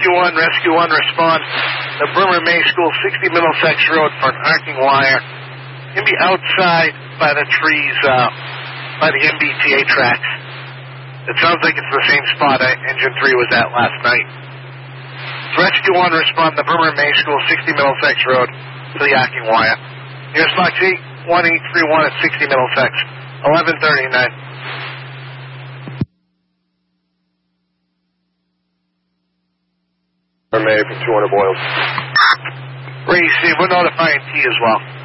Rescue 1, respond. The Bremer May School, 60 Middlesex Road for an arcing wire. Can be outside by the trees, by the MBTA tracks. It sounds like it's the same spot Engine 3 was at last night. Rescue 1, respond. The Bremer May School, 60 Middlesex Road for the arcing wire. Here's Fox 81831 at 60 Middlesex, 1139. May from 200 Boyles. Ray, we're notifying T as well.